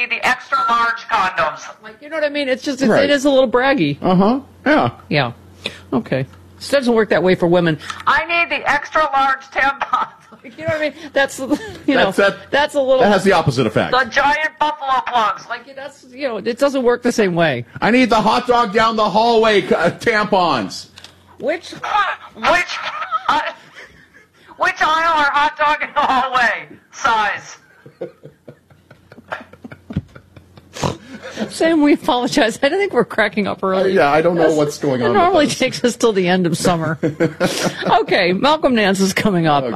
the extra large condoms. Like, you know what I mean? It's just, it is a little braggy. Yeah. Yeah. Okay. It doesn't work that way for women. I need the extra large tampons. You know what I mean? That's a little. That has the opposite effect. The giant buffalo plugs. Like, that's, it doesn't work the same way. I need the hot dog down the hallway tampons. Which aisle or hot dog in the hallway size? Sam, we apologize. I don't think we're cracking up early. I don't know what's going on. It normally takes us till the end of summer. Okay, Malcolm Nance is coming up.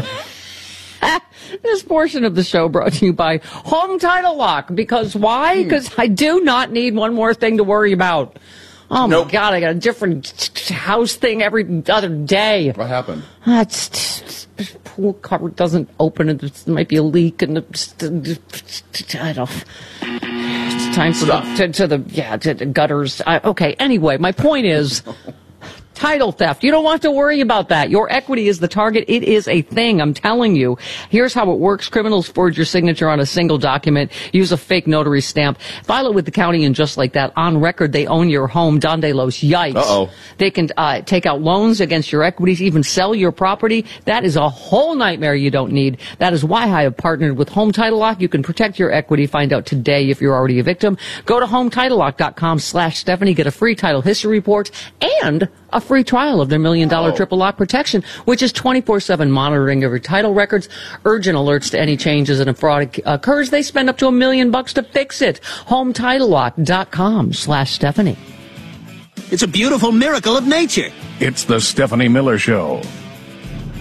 This portion of the show brought to you by Home Title Lock. Because why? Because I do not need one more thing to worry about. Oh, my God, I got a different house thing every other day. What happened? Pool cover doesn't open, and there might be a leak, and I don't. It's time for the gutters. Okay, anyway, my point is title theft. You don't want to worry about that. Your equity is the target. It is a thing, I'm telling you. Here's how it works. Criminals forge your signature on a single document, use a fake notary stamp, file it with the county, and just like that, on record, they own your home. Don Delos, yikes. Uh-oh. They can take out loans against your equities, even sell your property. That is a whole nightmare you don't need. That is why I have partnered with Home Title Lock. You can protect your equity. Find out today if you're already a victim. Go to HometitleLock.com/Stephanie. Get a free title history report and a free trial of their $1 million triple lock protection, which is 24/7 monitoring of your title records, urgent alerts to any changes, and if fraud occurs, they spend up to $1 million to fix it. HometitleLock.com/Stephanie. It's a beautiful miracle of nature. It's the Stephanie Miller Show.